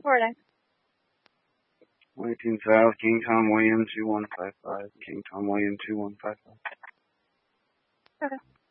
Florida. 19 South, King Tom William 2155. King Tom William 2155. Okay.